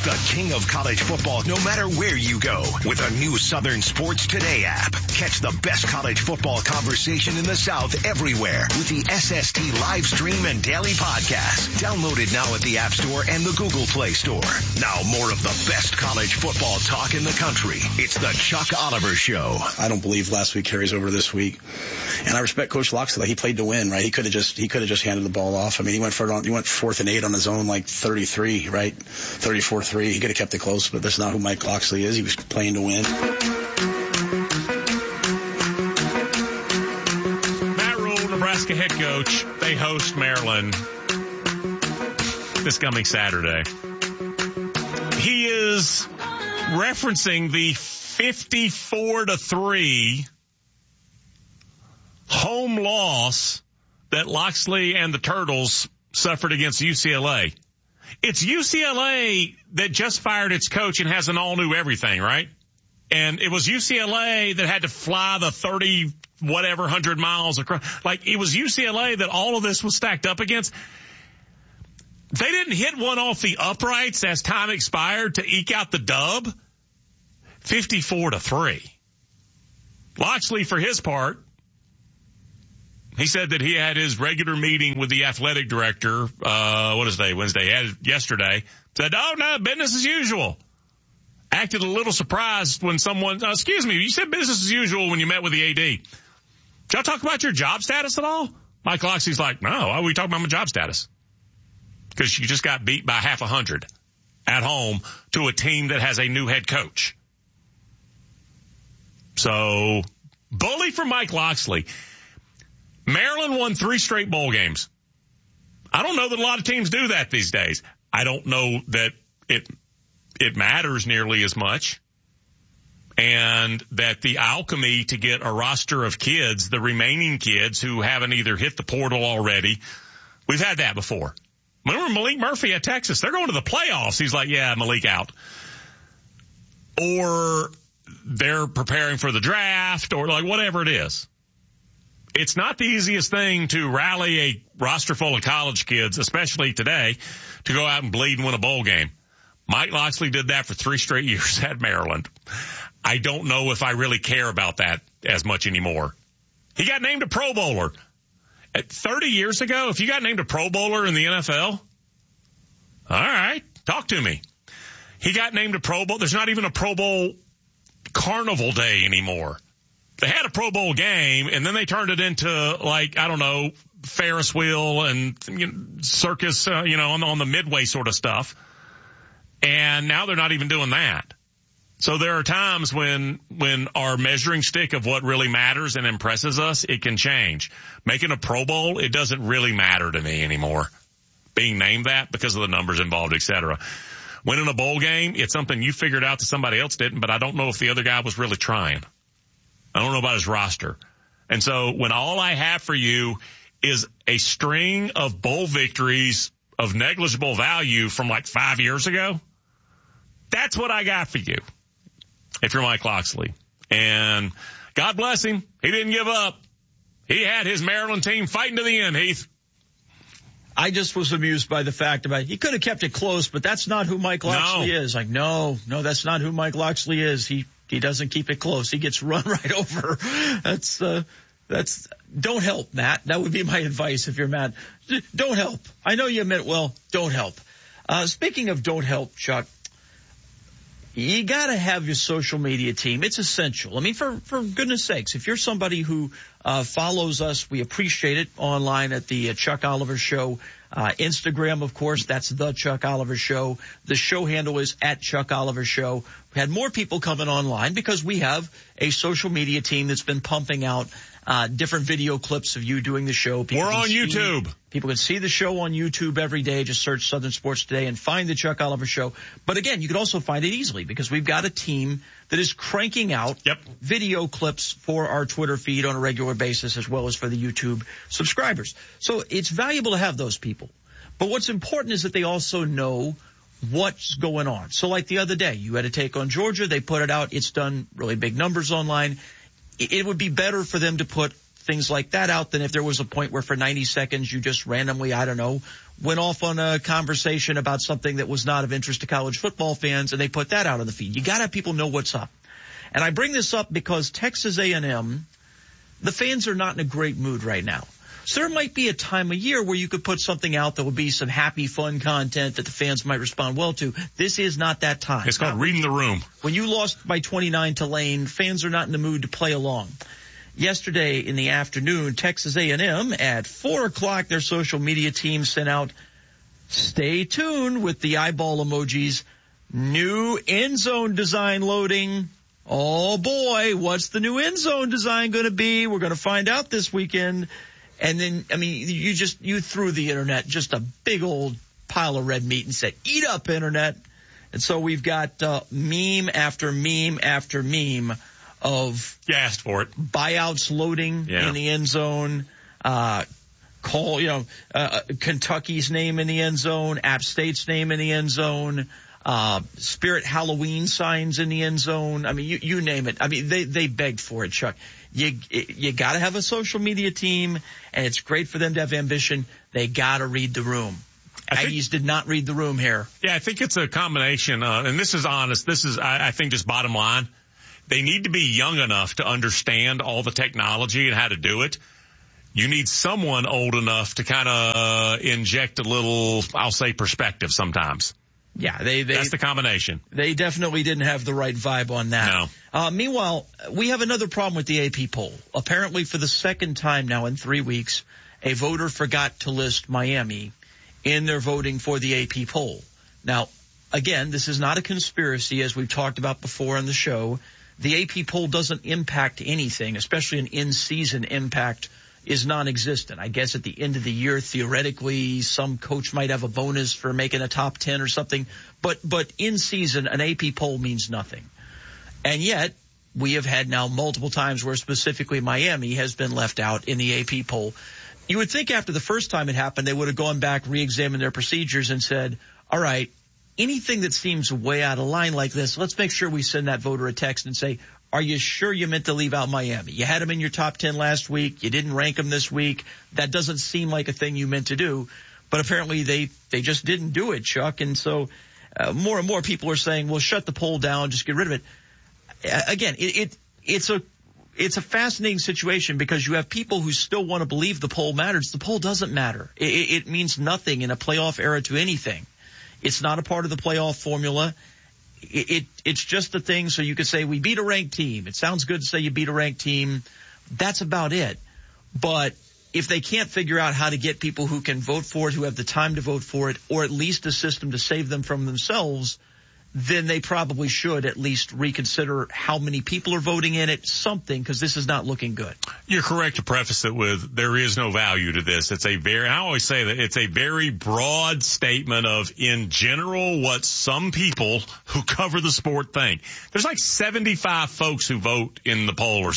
the king of college football no matter where you go with a new Southern Sports Today app. Catch the best college football conversation in the South everywhere with the SST live stream and daily podcast. Download it now at the App Store and the Google Play Store. Now more of the best college football talk in the country. It's the Chuck Oliver Show. I don't believe last week carries over this week. And I respect Coach Locksley. He played to win, right? He could have just handed the ball off. I mean, he went 4th and 8 on his own, like 33, right? 34-3. He could have kept it close, but that's not who Mike Locksley is. He was playing to win. Matt Rule, Nebraska head coach. They host Maryland this coming Saturday. He is referencing the 54-3 home loss that Locksley and the Turtles suffered against UCLA. It's UCLA that just fired its coach and has an all-new everything, right? And it was UCLA that had to fly the 100 miles across. Like, it was UCLA that all of this was stacked up against. They didn't hit one off the uprights as time expired to eke out the dub. 54-3. Locksley, for his part, he said that he had his regular meeting with the athletic director, Wednesday? He had it yesterday. Said, oh, no, business as usual. Acted a little surprised when someone, excuse me, you said business as usual when you met with the AD. Did y'all talk about your job status at all? Mike Locksley's like, no, why are we talking about my job status? Because you just got beat by 100 at home to a team that has a new head coach. So, bully for Mike Locksley. Maryland won 3 straight bowl games. I don't know that a lot of teams do that these days. I don't know that it matters nearly as much. And that the alchemy to get a roster of kids, the remaining kids who haven't either hit the portal already, we've had that before. Remember Malik Murphy at Texas? They're going to the playoffs. He's like, yeah, Malik out. Or they're preparing for the draft or like whatever it is. It's not the easiest thing to rally a roster full of college kids, especially today, to go out and bleed and win a bowl game. Mike Locksley did that for 3 straight years at Maryland. I don't know if I really care about that as much anymore. He got named a Pro Bowler. 30 years ago, if you got named a Pro Bowler in the NFL, all right, talk to me. He got named a Pro Bowl. There's not even a Pro Bowl Carnival Day anymore. They had a Pro Bowl game, and then they turned it into, like, I don't know, Ferris wheel and circus, on the midway sort of stuff. And now they're not even doing that. So there are times when our measuring stick of what really matters and impresses us, it can change. Making a Pro Bowl, it doesn't really matter to me anymore. Being named that because of the numbers involved, et cetera. Winning a bowl game, it's something you figured out that somebody else didn't, but I don't know if the other guy was really trying. I don't know about his roster. And so when all I have for you is a string of bowl victories of negligible value from like 5 years ago, that's what I got for you. If you're Mike Locksley. And God bless him. He didn't give up. He had his Maryland team fighting to the end, Heath. I just was amused by the fact about he could have kept it close, but that's not who Mike Locksley is. Like, no, that's not who Mike Locksley is. He doesn't keep it close. He gets run right over. That's don't help, Matt. That would be my advice if you're Matt. Don't help. I know you meant well. Don't help. Speaking of don't help, Chuck, you got to have your social media team. It's essential. I mean, for goodness sakes, if you're somebody who follows us, we appreciate it online at the Chuck Oliver Show. Instagram, of course, that's the Chuck Oliver Show. The show handle is at Chuck Oliver Show. We had more people coming online because we have a social media team that's been pumping out different video clips of you doing the show. We're on YouTube. People can see the show on YouTube every day. Just search Southern Sports Today and find the Chuck Oliver Show. But again, you can also find it easily because we've got a team that is cranking out video clips for our Twitter feed on a regular basis as well as for the YouTube subscribers. So it's valuable to have those people. But what's important is that they also know what's going on. So like the other day, you had a take on Georgia. They put it out. It's done really big numbers online. It would be better for them to put things like that out than if there was a point where for 90 seconds you just randomly, I don't know, went off on a conversation about something that was not of interest to college football fans and they put that out on the feed. You got to have people know what's up. And I bring this up because Texas A&M, the fans are not in a great mood right now. So there might be a time of year where you could put something out that would be some happy, fun content that the fans might respond well to. This is not that time. It's called reading the room. When you lost by 29 to Lane, fans are not in the mood to play along. Yesterday in the afternoon, Texas A&M at 4 o'clock, their social media team sent out, stay tuned with the eyeball emojis, new end zone design loading. Oh boy, what's the new end zone design going to be? We're going to find out this weekend. And then, I mean, you threw the internet just a big old pile of red meat and said, eat up, internet. And so we've got meme after meme after meme of you asked for it. Buyouts loading in the end zone, Kentucky's name in the end zone, App State's name in the end zone, Spirit Halloween signs in the end zone. I mean, you name it. I mean, they begged for it, Chuck. You got to have a social media team, and it's great for them to have ambition. They got to read the room. Aggies did not read the room here. Yeah, I think it's a combination, and this is honest. This is, I think, just bottom line. They need to be young enough to understand all the technology and how to do it. You need someone old enough to kind of inject a little, I'll say, perspective sometimes. Yeah, that's the combination. They definitely didn't have the right vibe on that. No. Meanwhile, we have another problem with the AP poll. Apparently, for the second time now in 3 weeks, a voter forgot to list Miami in their voting for the AP poll. Now, again, this is not a conspiracy, as we've talked about before on the show. The AP poll doesn't impact anything, especially an in-season impact is non-existent. I guess at the end of the year, theoretically, some coach might have a bonus for making a top 10 or something. But in season, an AP poll means nothing. And yet, we have had now multiple times where specifically Miami has been left out in the AP poll. You would think after the first time it happened, they would have gone back, re-examined their procedures and said, all right, anything that seems way out of line like this, let's make sure we send that voter a text and say, are you sure you meant to leave out Miami? You had them in your top 10 last week. You didn't rank them this week. That doesn't seem like a thing you meant to do. But apparently they just didn't do it, Chuck. And so more and more people are saying, well, shut the poll down. Just get rid of it. Again, it's a fascinating situation because you have people who still want to believe the poll matters. The poll doesn't matter. It means nothing in a playoff era to anything. It's not a part of the playoff formula. It's just a thing. So you could say we beat a ranked team. It sounds good to say you beat a ranked team. That's about it. But if they can't figure out how to get people who can vote for it, who have the time to vote for it, or at least a system to save them from themselves, then they probably should at least reconsider how many people are voting in it, something, because this is not looking good. You're correct to preface it with there is no value to this. I always say that it's a very broad statement of, in general, what some people who cover the sport think. There's like 75 folks who vote in the poll, or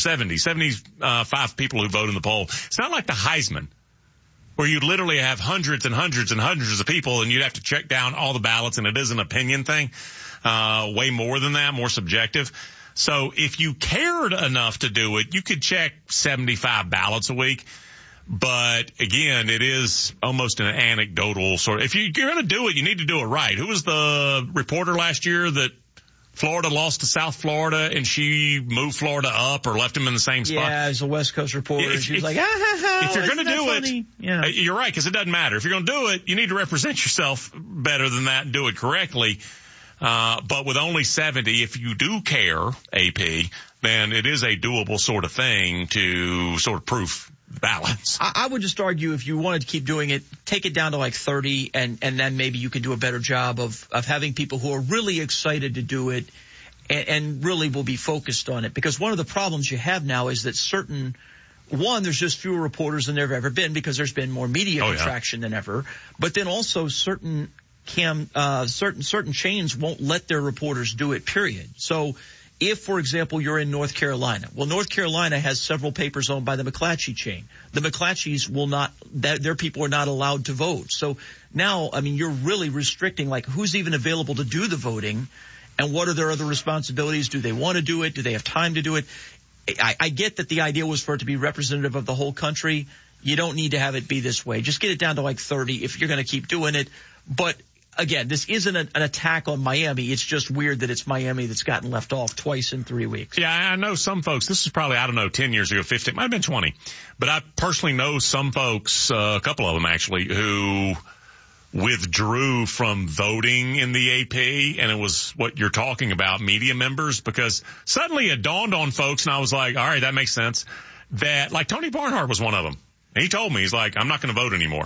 75 people who vote in the poll. It's not like the Heisman, where you literally have hundreds and hundreds and hundreds of people and you'd have to check down all the ballots, and it is an opinion thing. Way more than that, more subjective. So if you cared enough to do it, you could check 75 ballots a week. But again, it is almost an anecdotal sort of, if you're going to do it, you need to do it right. Who was the reporter last year that Florida lost to South Florida and she moved Florida up or left them in the same spot? Yeah, as a West Coast reporter. She was like, if you're going to do funny? it, you're right, because it doesn't matter. If you're going to do it, you need to represent yourself better than that and do it correctly. But with only 70, if you do care, AP, then it is a doable sort of thing to sort of proof balance. I would just argue if you wanted to keep doing it, take it down to like 30, and then maybe you can do a better job of having people who are really excited to do it and really will be focused on it. Because one of the problems you have now is that there's just fewer reporters than there have ever been because there's been more media contraction than ever. But then also certain chains won't let their reporters do it, period. So if, for example, you're in North Carolina, well, North Carolina has several papers owned by the McClatchy chain. The McClatchys will not, their people are not allowed to vote. So now, I mean, you're really restricting, like, who's even available to do the voting and what are their other responsibilities? Do they want to do it? Do they have time to do it? I get that the idea was for it to be representative of the whole country. You don't need to have it be this way. Just get it down to like 30 if you're going to keep doing it. But again, this isn't an attack on Miami. It's just weird that it's Miami that's gotten left off twice in 3 weeks. Yeah, I know some folks, this is probably, 10 years ago, 15, might have been 20. But I personally know some folks, a couple of them actually, who withdrew from voting in the AP, and it was what you're talking about, media members, because suddenly it dawned on folks, and I was like, all right, that makes sense, that like Tony Barnhart was one of them. And he told me, he's like, I'm not going to vote anymore.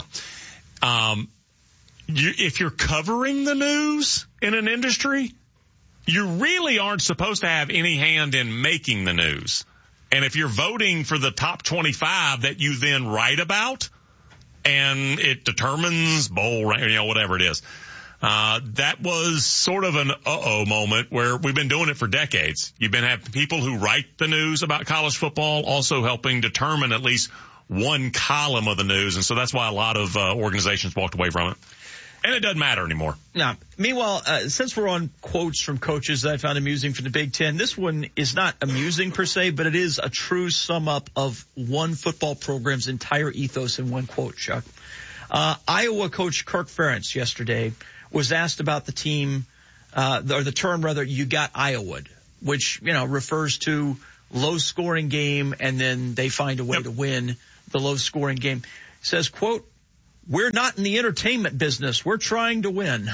If you're covering the news in an industry, you really aren't supposed to have any hand in making the news. And if you're voting for the top 25 that you then write about, and it determines bowl, whatever it is, that was sort of an moment where we've been doing it for decades. You've been having people who write the news about college football also helping determine at least one column of the news. And so that's why a lot of organizations walked away from it. And it doesn't matter anymore. Now, meanwhile, since we're on quotes from coaches that I found amusing from the Big Ten, this one is not amusing per se, but it is a true sum up of one football program's entire ethos in one quote, Chuck. Iowa coach Kirk Ferentz yesterday was asked about the team, or the term rather, you got Iowa'd, which, refers to low scoring game and then they find a way to win the low scoring game. He says, quote, "We're not in the entertainment business. We're trying to win."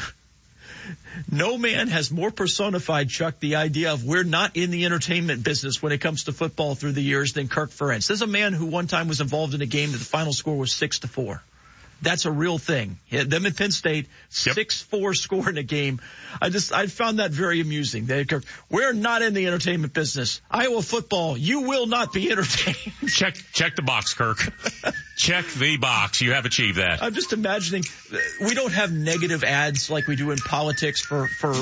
No man has more personified, Chuck, the idea of we're not in the entertainment business when it comes to football through the years than Kirk Ferentz. There's a man who one time was involved in a game that the final score was 6-4. That's a real thing. Them at Penn State, 6-4 score in a game. I found that very amusing. We're not in the entertainment business. Iowa football, you will not be entertained. Check the box, Kirk. Check the box. You have achieved that. I'm just imagining, we don't have negative ads like we do in politics for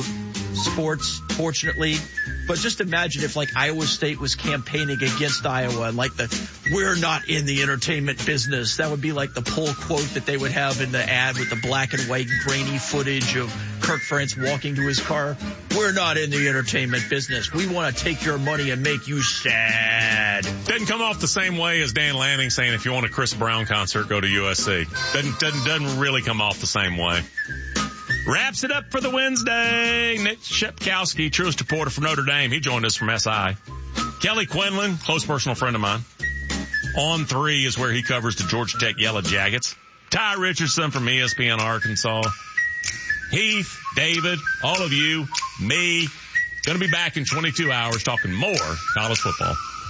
sports, fortunately. But just imagine if like Iowa State was campaigning against Iowa and like we're not in the entertainment business. That would be like the poll quote that they would have in the ad with the black and white grainy footage of Kirk Ferentz walking to his car. We're not in the entertainment business. We want to take your money and make you sad. Doesn't come off the same way as Dan Lanning saying if you want a Chris Brown concert, go to USC. Doesn't really come off the same way. Wraps it up for the Wednesday. Nick Shepkowski, truest reporter for Notre Dame. He joined us from SI. Kelly Quinlan, close personal friend of mine. On 3 is where he covers the Georgia Tech Yellow Jackets. Ty Richardson from ESPN Arkansas. Heath, David, all of you, me. Going to be back in 22 hours talking more college football.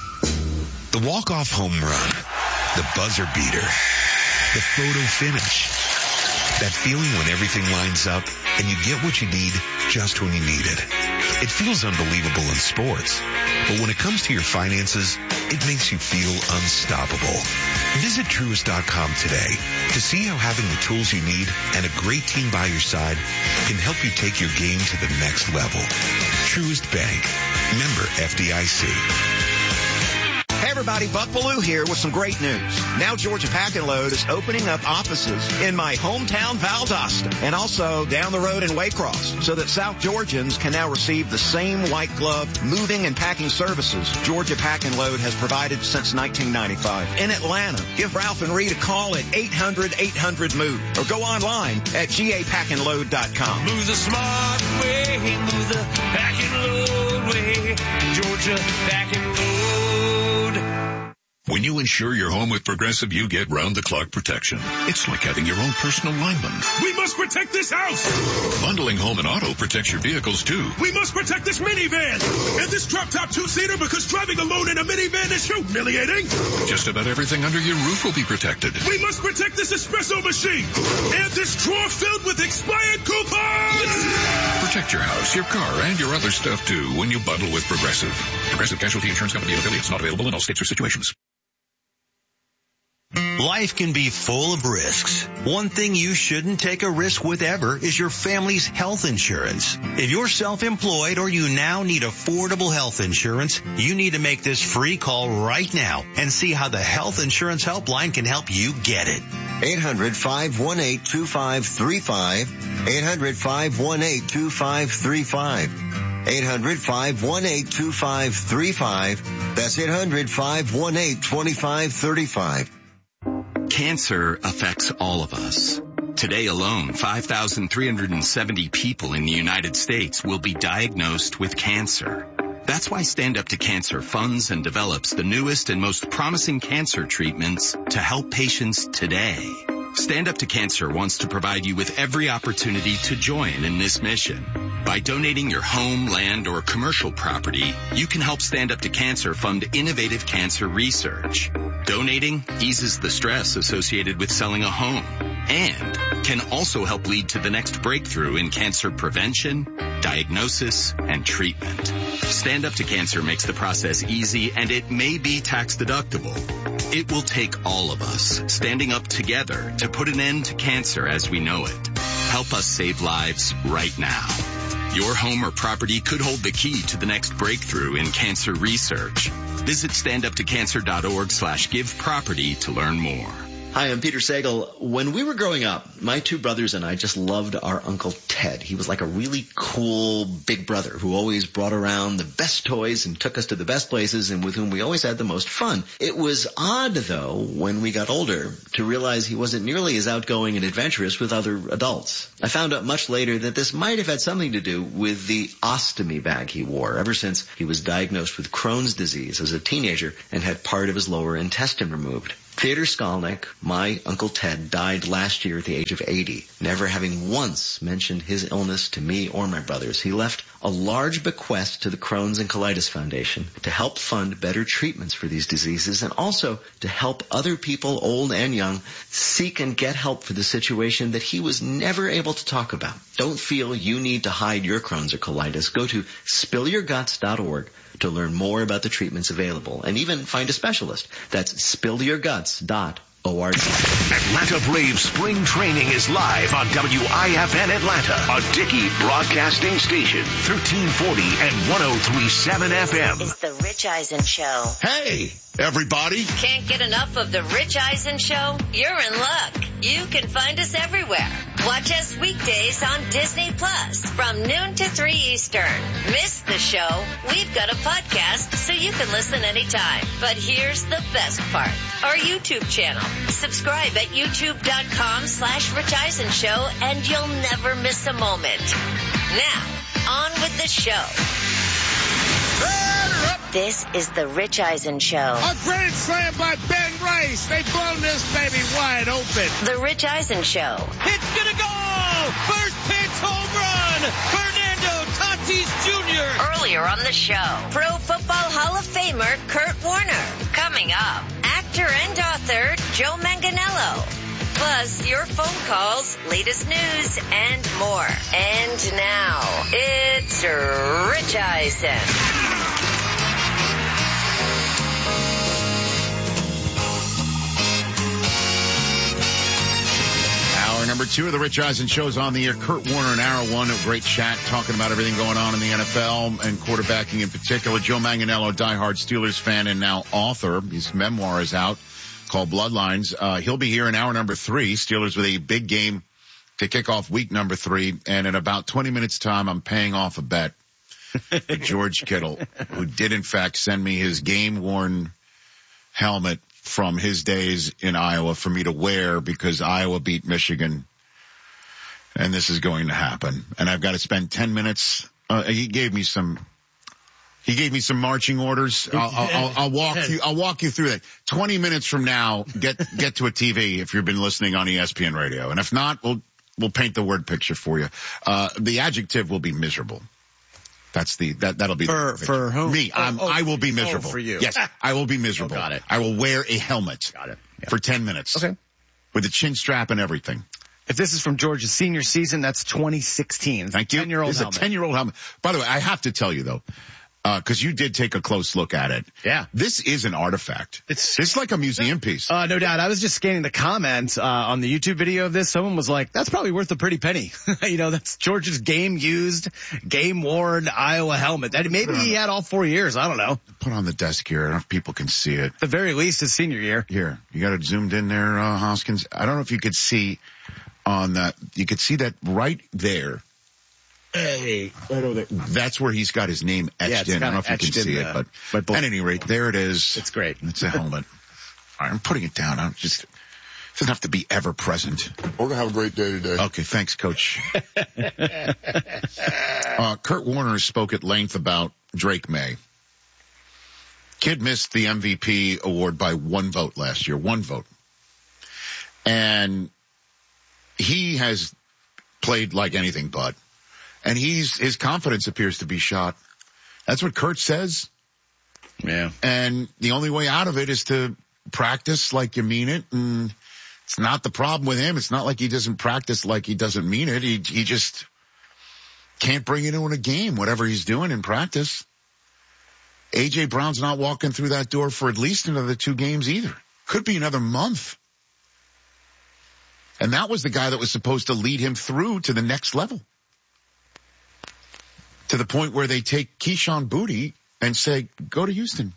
The walk-off home run, the buzzer beater, the photo finish. That feeling when everything lines up and you get what you need just when you need it. It feels unbelievable in sports, but when it comes to your finances, it makes you feel unstoppable. Visit Truist.com today to see how having the tools you need and a great team by your side can help you take your game to the next level. Truist Bank. Member FDIC. Hey everybody, Buck Bellew here with some great news. Now Georgia Pack and Load is opening up offices in my hometown Valdosta and also down the road in Waycross so that South Georgians can now receive the same white glove moving and packing services Georgia Pack and Load has provided since 1995. In Atlanta, give Ralph and Reed a call at 800-800-MOVE or go online at gapackandload.com. Move the smart way, move the pack and load way, Georgia Pack and Load. When you insure your home with Progressive, you get round-the-clock protection. It's like having your own personal lineman. We must protect this house! Bundling home and auto protects your vehicles, too. We must protect this minivan! And this drop-top two-seater because driving alone in a minivan is humiliating! Just about everything under your roof will be protected. We must protect this espresso machine! And this drawer filled with expired coupons! Protect your house, your car, and your other stuff, too, when you bundle with Progressive. Progressive Casualty Insurance Company and affiliates, not available in all states or situations. Life can be full of risks. One thing you shouldn't take a risk with ever is your family's health insurance. If you're self-employed or you now need affordable health insurance, you need to make this free call right now and see how the Health Insurance Helpline can help you get it. 800-518-2535. 800-518-2535. 800-518-2535. That's 800-518-2535. Cancer affects all of us. Today alone, 5,370 people in the United States will be diagnosed with cancer. That's why Stand Up to Cancer funds and develops the newest and most promising cancer treatments to help patients today. Stand Up to Cancer wants to provide you with every opportunity to join in this mission. By donating your home, land, or commercial property, you can help Stand Up to Cancer fund innovative cancer research. Donating eases the stress associated with selling a home and can also help lead to the next breakthrough in cancer prevention, diagnosis, and treatment. Stand Up to Cancer makes the process easy, and it may be tax deductible. It will take all of us standing up together to put an end to cancer as we know it. Help us save lives right now. Your home or property could hold the key to the next breakthrough in cancer research. Visit standuptocancer.org/giveproperty to learn more. Hi, I'm Peter Sagal. When we were growing up, my two brothers and I just loved our Uncle Ted. He was like a really cool big brother who always brought around the best toys and took us to the best places and with whom we always had the most fun. It was odd, though, when we got older to realize he wasn't nearly as outgoing and adventurous with other adults. I found out much later that this might have had something to do with the ostomy bag he wore ever since he was diagnosed with Crohn's disease as a teenager and had part of his lower intestine removed. Theodor Skolnick, my Uncle Ted, died last year at the age of 80, never having once mentioned his illness to me or my brothers. He left a large bequest to the Crohn's and Colitis Foundation to help fund better treatments for these diseases and also to help other people, old and young, seek and get help for the situation that he was never able to talk about. Don't feel you need to hide your Crohn's or colitis. Go to spillyourguts.org to learn more about the treatments available and even find a specialist. That's spillyourguts.org. Atlanta Braves spring training is live on WIFN Atlanta, a Dickey broadcasting station, 1340 and 103.7 FM. It's the Rich Eisen Show. Hey, everybody. Can't get enough of the Rich Eisen Show? You're in luck. You can find us everywhere. Watch us weekdays on Disney Plus from noon to 3 Eastern. Miss the show? We've got a podcast so you can listen anytime. But here's the best part. Our YouTube channel. Subscribe at youtube.com/Rich Eisen Show and you'll never miss a moment. Now, on with the show. This is the Rich Eisen Show. A grand slam by Ben Rice. They've blown this baby wide open. The Rich Eisen Show. It's gonna go! First pitch home run! Fernando Tatis Jr. Earlier on the show, Pro Football Hall of Famer Kurt Warner. Coming up, actor and author Joe Manganiello. Plus, your phone calls, latest news, and more. And now, it's Rich Eisen. Hour number 2 of the Rich Eisen Show is on the air. Kurt Warner in hour 1, a great chat talking about everything going on in the NFL and quarterbacking in particular. Joe Manganiello, diehard Steelers fan and now author. His memoir is out called Bloodlines. He'll be here in hour number 3. Steelers with a big game to kick off week number 3. And in about 20 minutes time, I'm paying off a bet for George Kittle, who did in fact send me his game-worn helmet from his days in Iowa for me to wear because Iowa beat Michigan. And this is going to happen. And I've got to spend 10 minutes. He gave me some marching orders. I'll walk you through that. 20 minutes from now, get to a TV if you've been listening on ESPN radio. And if not, we'll paint the word picture for you. The adjective will be miserable. That'll be for whom? Me. I will be miserable. For you. Yes, I will be miserable. Got it. I will wear a helmet. Got it. Yeah. For 10 minutes. Okay. With a chin strap and everything. If this is from George's senior season, that's 2016. Thank you. 10-year-old It's helmet. a 10-year-old helmet. By the way, I have to tell you though, because you did take a close look at it. Yeah. This is an artifact. It's like a museum piece. No doubt. I was just scanning the comments on the YouTube video of this. Someone was like, that's probably worth a pretty penny. That's George's game-used, game-worn Iowa helmet. Maybe he had all 4 years. I don't know. Put on the desk here. I don't know if people can see it. At the very least, his senior year. Here. You got it zoomed in there, Hoskins. I don't know if you could see on that. You could see that right there. Hey. That's where he's got his name etched in. I don't know if you can see it, but at any rate, there it is. It's great. It's a helmet. All right, I'm putting it down. It doesn't have to be ever present. We're going to have a great day today. Okay, thanks, Coach. Kurt Warner spoke at length about Drake May. Kid missed the MVP award by 1 vote last year. 1 vote. And he has played like anything but. And his confidence appears to be shot. That's what Kurt says. Yeah. And the only way out of it is to practice like you mean it. And it's not the problem with him. It's not like he doesn't practice like he doesn't mean it. He just can't bring it in a game, whatever he's doing in practice. A.J. Brown's not walking through that door for at least another 2 games either. Could be another month. And that was the guy that was supposed to lead him through to the next level. To the point where they take Keyshawn Boutte and say, go to Houston.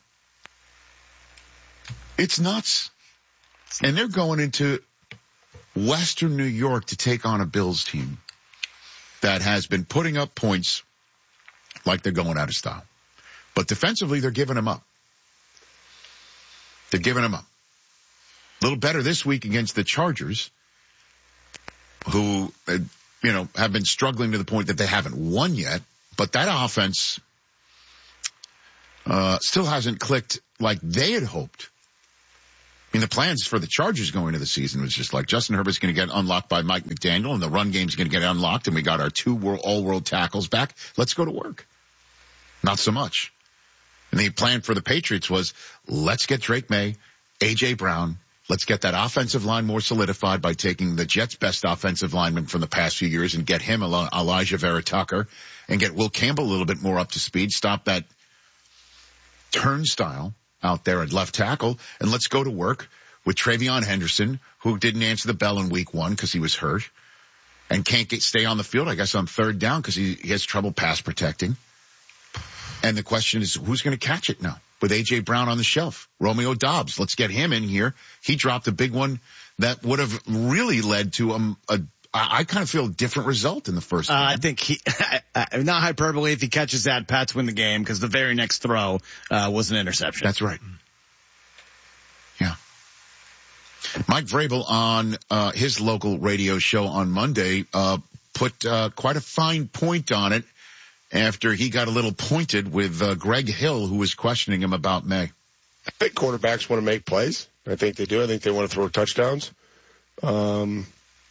It's nuts. And they're going into Western New York to take on a Bills team that has been putting up points like they're going out of style. But defensively, they're giving him up. They're giving him up. A little better this week against the Chargers, who, have been struggling to the point that they haven't won yet. But that offense still hasn't clicked like they had hoped. I mean, the plans for the Chargers going into the season was just like Justin Herbert's going to get unlocked by Mike McDaniel, and the run game's going to get unlocked, and we got our 2 all-world tackles back. Let's go to work. Not so much. And the plan for the Patriots was, let's get Drake May, A.J. Brown. Let's get that offensive line more solidified by taking the Jets' best offensive lineman from the past few years and get him, Elijah Vera Tucker, and get Will Campbell a little bit more up to speed. Stop that turnstile out there at left tackle, and let's go to work with Travion Henderson, who didn't answer the bell in week 1 because he was hurt and can't stay on the field, I guess, on 3rd down because he has trouble pass protecting. And the question is, who's going to catch it now? With A.J. Brown on the shelf. Romeo Doubs, let's get him in here. He dropped a big one that would have really led to I kind of feel a different result in the first game. I think not hyperbole, if he catches that, Pats win the game because the very next throw was an interception. That's right. Yeah. Mike Vrabel on his local radio show on Monday put quite a fine point on it after he got a little pointed with Greg Hill, who was questioning him about May. I think quarterbacks want to make plays. I think they do. I think they want to throw touchdowns. And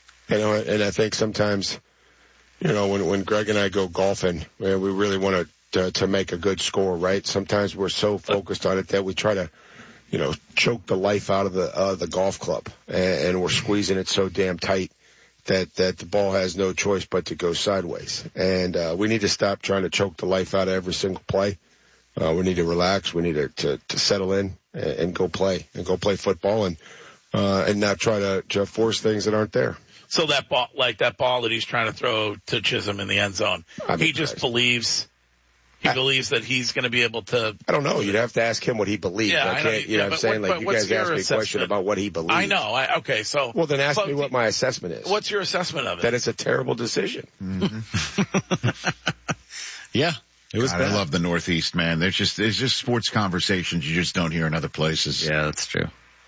I think sometimes, when Greg and I go golfing, we really want to make a good score, right? Sometimes we're so focused on it that we try to, choke the life out of the golf club, and we're squeezing it so damn tight that the ball has no choice but to go sideways. And we need to stop trying to choke the life out of every single play. We need to relax. We need to settle in and go play football and not try to force things that aren't there. So that ball that he's trying to throw to Chisholm in the end zone, he just believes. He believes that he's going to be able to. I don't know. You'd have to ask him what he believes. Yeah, I can't. I'm saying, like, you guys asked me a question about what he believes. I know. Okay, so. Well, then ask me what my assessment is. What's your assessment of it? That it's a terrible decision. Mm-hmm. Yeah. It was. I love the Northeast, man. There's just sports conversations you just don't hear in other places. Yeah, that's true.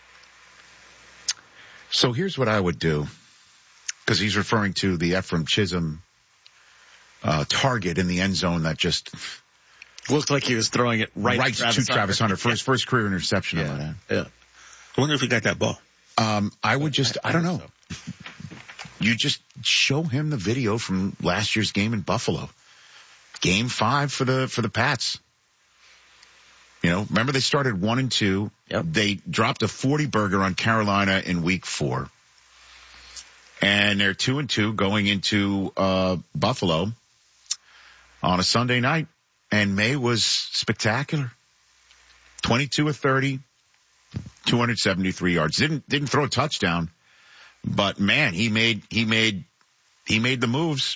So here's what I would do, because he's referring to the Ephraim Chisholm target in the end zone that just looked like he was throwing it right to Travis Hunter for his first career interception. Yeah. I wonder if he got that ball. I would just, I don't know. So. You just show him the video from last year's game in Buffalo. Game 5 for the Pats. Remember they started 1-2. Yep. They dropped a 40 burger on Carolina in week 4. And they're 2-2 going into Buffalo on a Sunday night. And May was spectacular. 22 of 30, 273 yards. Didn't throw a touchdown, but man, he made the moves.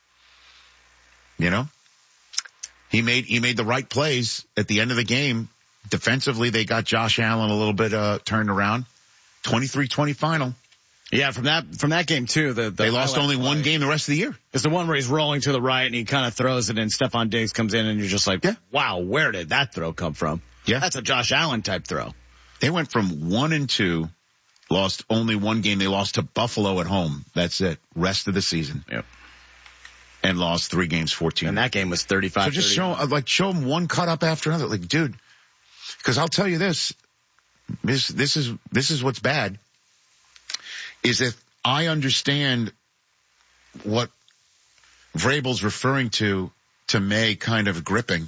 He made the right plays at the end of the game. Defensively, they got Josh Allen a little bit turned around. 23-20 final. Yeah, from that game too. They lost only one game the rest of the year. It's the one where he's rolling to the right and he kind of throws it, and Stephon Diggs comes in, and you're just like, wow, where did that throw come from? Yeah, that's a Josh Allen type throw. They went from 1-2, lost only one game. They lost to Buffalo at home. That's it. Rest of the season. Yep. And lost 3 games, 14. And that game was 35. So just show them one cut up after another. Like, dude, because I'll tell you this is what's bad. Is if I understand what Vrabel's referring to May kind of gripping,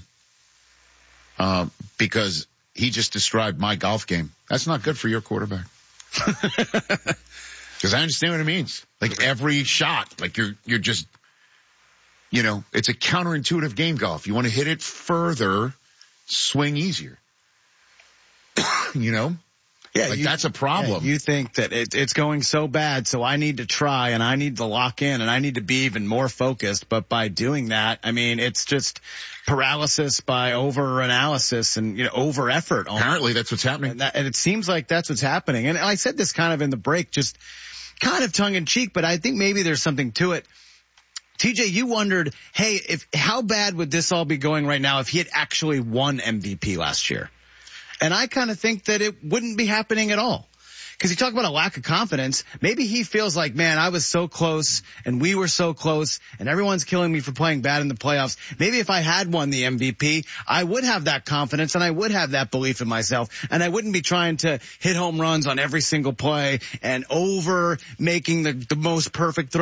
because he just described my golf game. That's not good for your quarterback. Because I understand what it means. Like every shot, like you're just, it's a counterintuitive game, golf. You want to hit it further, swing easier. Yeah, that's a problem. Yeah, you think that it's going so bad, so I need to try and I need to lock in and I need to be even more focused. But by doing that, I mean, it's just paralysis by over-analysis and, over-effort. Apparently that's what's happening. And it seems like that's what's happening. And I said this kind of in the break, just kind of tongue-in-cheek, but I think maybe there's something to it. TJ, you wondered, hey, how bad would this all be going right now if he had actually won MVP last year? And I kind of think that it wouldn't be happening at all. Because you talk about a lack of confidence. Maybe he feels like, man, I was so close and we were so close and everyone's killing me for playing bad in the playoffs. Maybe if I had won the MVP, I would have that confidence and I would have that belief in myself. And I wouldn't be trying to hit home runs on every single play and over making the most perfect throw.